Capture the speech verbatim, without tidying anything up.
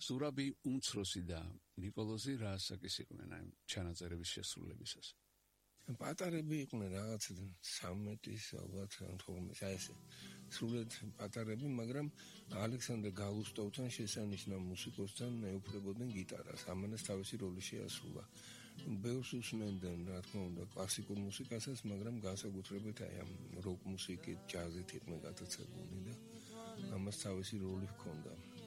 ზურაბი უმცროსი და ნიკოლოზი რა ასაკის იყვნენ ამ ჩანაწერების შესრულებისას? პატარები იყვნენ რაღაც სამეტის ალბათ თორმეტ აი ესე სრულად პატარები, მაგრამ ალექსანდრე გალუსტოვთან შესანიშნავ მუსიკოსთან ეუფლებოდნენ გიტარას, ამანაც თავისი როლი შეასრულა. ბევრს უსმენდნენ, რა თქმა უნდა, კლასიკურ მუსიკასაც, მაგრამ განსაკუთრებით აი ამ როკ მუსიკით, ჯაზით იყვნენ გატაცებული და ამას თავისი როლი ჰქონდა.